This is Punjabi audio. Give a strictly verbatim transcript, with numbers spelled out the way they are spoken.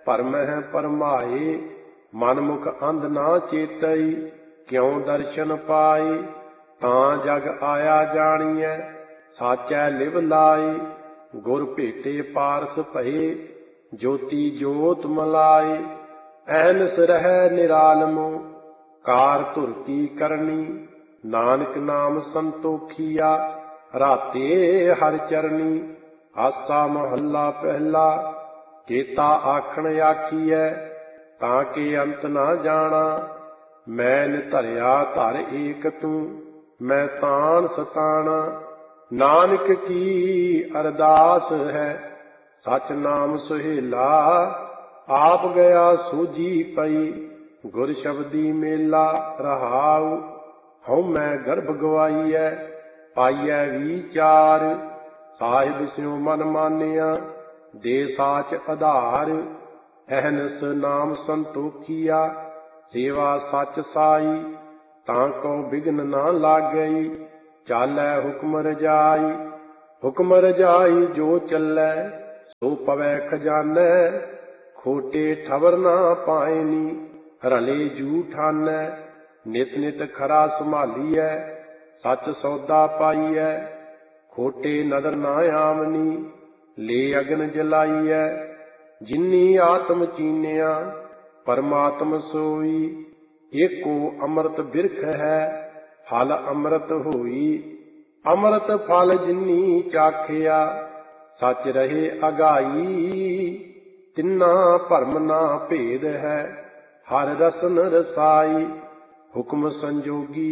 ਭਰਮਹਿ ਭਰਮਾਏ। ਮਨ ਮੁਖ ਅੰਧ ਨਾ ਚੇਤਈ, ਕਿਉ ਦਰਸ਼ਨ ਪਾਏ। ਤਾਂ ਜਗ ਆਇਆ ਜਾਣੀਐ, ਸਾਚੈ ਲਿਵ ਲਾਏ। ਗੁਰ ਭੇਟੇ ਪਾਰਸ ਭਏ, ਜੋਤੀ ਜੋਤ ਮਲਾਏ। ਐਨਸ ਰਹਿ ਨਿਰਾਲਮੁ, ਕਾਰ ਧੁਰ ਕੀ ਕਰਨੀ। ਨਾਨਕ ਨਾਮ ਸੰਤੋਖੀਆ, ਰਾਤੇ ਹਰਿ ਚਰਨੀ। ਆਸਾ ਮਹੱਲਾ ਪਹਿਲਾ। ਚੇਤਾ ਆਖਣ ਆਖੀਐ, ਤਾਂ ਕਿ ਅੰਤ ਨਾ ਜਾਣਾ। ਮੈਂ ਨਿਧਰਿਆ ਧਰ ਏਕ ਤੂੰ, ਮੈਂ ਤਾਣ ਸਤਾਣਾ। ਨਾਨਕ ਕੀ ਅਰਦਾਸ ਹੈ, ਸਚ ਨਾਮ ਸੁਹੇਲਾ। ਆਪ ਗਿਆ ਸੂਝੀ ਪਈ, ਗੁਰ ਸ਼ਬਦੀ ਮੇਲਾ। ਰਹਾਉ ਹਉ ਮੈਂ ਗਰਭ ਗਵਾਈਐ, ਪਾਈਐ ਵੀਚਾਰ। ਸਾਹਿਬ ਸਿਉ ਮਨ ਮਾਨਿਆ, ਦੇ ਸਾਚ ਆਧਾਰ। ਅਹਨਸ ਨਾਮ ਸੰਤੋਖੀਆ, ਸੇਵਾ ਸਚ ਸਾਈ। ਤਾਂ ਕਉ ਬਿਘਨ ਨਾ ਲਾਗਈ, ਚਾਲੈ ਹੁਕਮ ਰਜਾਈ। ਹੁਕਮ ਰਜਾਈ ਜੋ ਚੱਲੈ, ਸੋ ਪਵੈ ਖਜ਼ਾਨੈ। ਖੋਟੇ ਠਵਰ ਨਾ ਪਾਇਨੀ, ਰਲੇ ਜੂ ਠਾਨੈ। ਨਿਤ ਨਿਤ ਖਰਾ ਸੰਭਾਲੀਐ, ਸਚ ਸੌਦਾ ਪਾਈਐ। ਖੋਟੇ ਨਦਰ ਨਾ ਆਵਨੀ, ਲੇ ਅਗਨ ਜਲਾਈਐ। ਜਿਨੀ ਆਤਮ ਚੀਨਿਆ, ਪਰਮਾਤਮ ਸੋਈ। ਏਕੋ ਅੰਮ੍ਰਿਤ ਬਿਰਖ ਹੈ, ਫਲ ਅੰਮ੍ਰਿਤ ਹੋਈ। ਅੰਮ੍ਰਿਤ ਫਲ ਜਿਨੀ ਚਾਖਿਆ, ਸਚ ਰਹੇ ਅਗਾਈ। ਤਿੰਨਾ ਭਰਮ ਨਾ ਭੇਦ ਹੈ, ਹਰਿ ਰਸਨ ਰਸਾਈ। ਹੁਕਮ ਸੰਜੋਗੀ